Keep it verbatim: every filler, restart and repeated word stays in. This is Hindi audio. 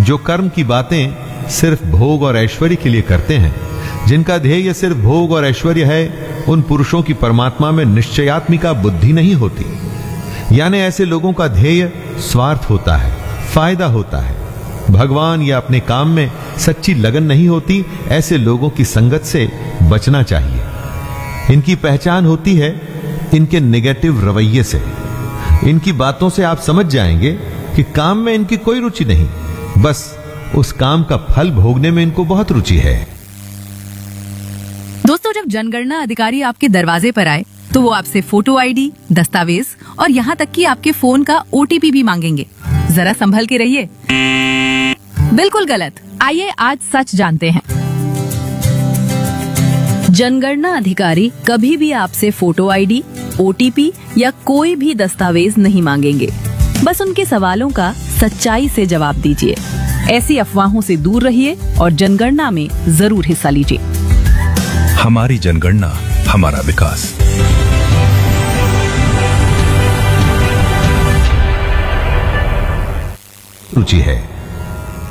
जो कर्म की बातें सिर्फ भोग और ऐश्वर्य के लिए करते हैं, जिनका ध्येय सिर्फ भोग और ऐश्वर्य है, उन पुरुषों की परमात्मा में निश्चयात्मिका बुद्धि नहीं होती। यानी ऐसे लोगों का ध्येय स्वार्थ होता है, फायदा होता है। भगवान या अपने काम में सच्ची लगन नहीं होती। ऐसे लोगों की संगत से बचना चाहिए। इनकी पहचान होती है इनके नेगेटिव रवैये से। इनकी बातों से आप समझ जाएंगे कि काम में इनकी कोई रुचि नहीं, बस उस काम का फल भोगने में इनको बहुत रुचि है। दोस्तों, जब जनगणना अधिकारी आपके दरवाजे पर आए तो वो आपसे फोटो आईडी, दस्तावेज और यहाँ तक कि आपके फोन का ओटीपी भी मांगेंगे। जरा संभल के रहिए। बिल्कुल गलत। आइए आज सच जानते हैं। जनगणना अधिकारी कभी भी आपसे फोटो आईडी, ओटीपी या कोई भी दस्तावेज नहीं मांगेंगे। बस उनके सवालों का सच्चाई से जवाब दीजिए। ऐसी अफवाहों से दूर रहिए और जनगणना में जरूर हिस्सा लीजिए। हमारी जनगणना, हमारा विकास। रुचि है।